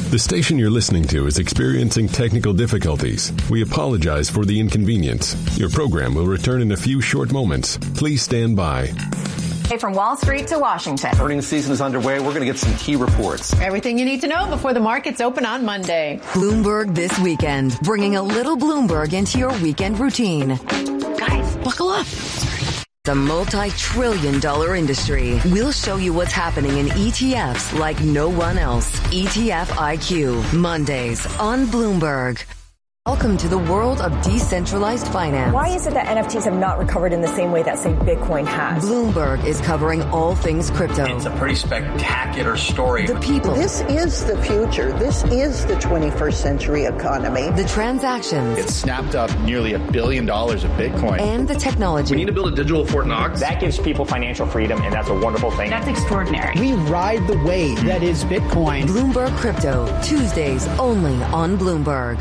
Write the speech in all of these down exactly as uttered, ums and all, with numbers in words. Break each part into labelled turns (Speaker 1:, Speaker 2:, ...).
Speaker 1: The station you're listening to is experiencing technical difficulties. We apologize for the inconvenience. Your program will return in a few short moments. Please stand by.
Speaker 2: Hey, from Wall Street to Washington.
Speaker 3: Earnings season is underway. We're going to get some key reports.
Speaker 4: Everything you need to know before the markets open on Monday.
Speaker 5: Bloomberg this weekend, bringing a little Bloomberg into your weekend routine.
Speaker 4: Guys, buckle up.
Speaker 5: The multi-trillion dollar industry. We'll show you what's happening in E T Fs like no one else. E T F I Q, Mondays on Bloomberg. Welcome to the world of decentralized finance.
Speaker 6: Why is it that N F Ts have not recovered in the same way that, say, Bitcoin has?
Speaker 5: Bloomberg is covering all things crypto.
Speaker 7: It's a pretty spectacular story.
Speaker 5: The people.
Speaker 8: This is the future. This is the twenty-first century economy.
Speaker 5: The transactions.
Speaker 9: It snapped up nearly a billion dollars of Bitcoin.
Speaker 5: And the technology.
Speaker 10: We need to build a digital Fort Knox.
Speaker 11: That gives people financial freedom, and that's a wonderful thing.
Speaker 4: That's extraordinary.
Speaker 12: We ride the wave that is Bitcoin.
Speaker 5: Bloomberg Crypto, Tuesdays only on Bloomberg.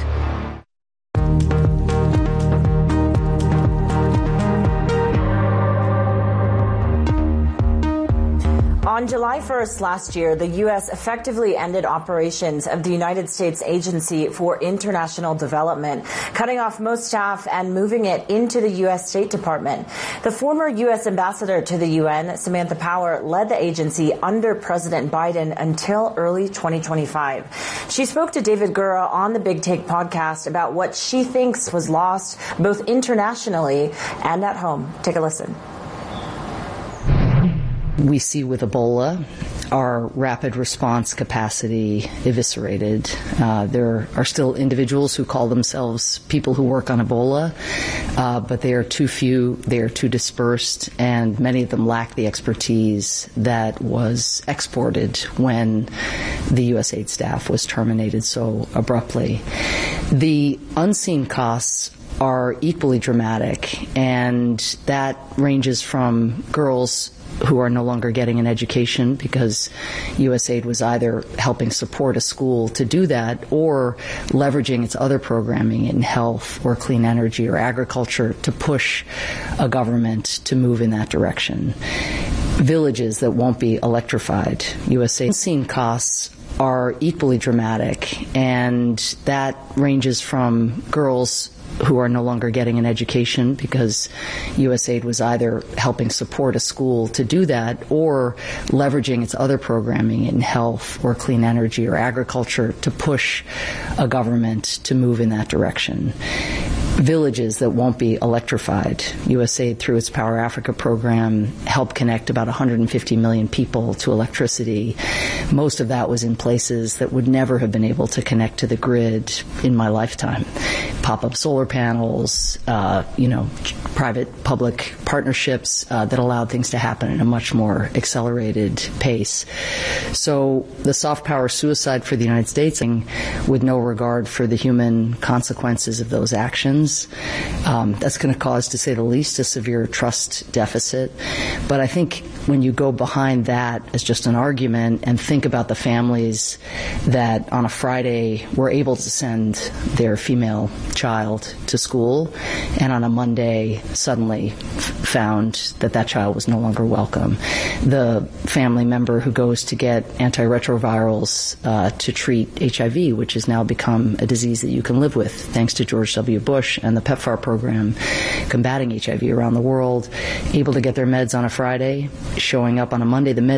Speaker 6: On July first last year, the U S effectively ended operations of the United States Agency for International Development, cutting off most staff and moving it into the U S State Department. The former U S ambassador to the U N, Samantha Power, led the agency under President Biden until early twenty twenty-five. She spoke to David Gura on the Big Take podcast about what she thinks was lost both internationally and at home. Take a listen.
Speaker 13: We see with Ebola our rapid response capacity eviscerated. Uh, there are still individuals who call themselves people who work on Ebola, uh, but they are too few, they are too dispersed, and many of them lack the expertise that was exported when the U S A I D staff was terminated so abruptly. The unseen costs are equally dramatic, and that ranges from girls who are no longer getting an education because U S A I D was either helping support a school to do that or leveraging its other programming in health or clean energy or agriculture to push a government to move in that direction. Villages that won't be electrified. U S A I D unseen costs are equally dramatic, and that ranges from girls who are no longer getting an education because U S A I D was either helping support a school to do that or leveraging its other programming in health or clean energy or agriculture to push a government to move in that direction. Villages that won't be electrified. U S A I D, through its Power Africa program, helped connect about one hundred fifty million people to electricity. Most of that was in places that would never have been able to connect to the grid in my lifetime. Pop-up solar panels, uh, you know, private-public partnerships uh, that allowed things to happen at a much more accelerated pace. So the soft power suicide for the United States, with no regard for the human consequences of those actions, um, that's going to cause, to say the least, a severe trust deficit. But I think when you go behind that as just an argument and think about the families that on a Friday were able to send their female child to school and on a Monday suddenly found that that child was no longer welcome. The family member who goes to get antiretrovirals uh, to treat H I V, which has now become a disease that you can live with thanks to George W. Bush and the PEPFAR program combating H I V around the world, able to get their meds on a Friday, showing up on a Monday, the meds